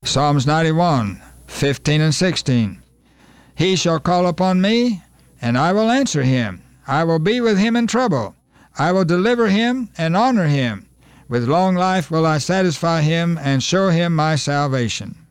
Psalms 91, 15 and 16. He shall call upon me, and I will answer him. I will be with him in trouble. I will deliver him and honor him. With long life will I satisfy him and show him my salvation.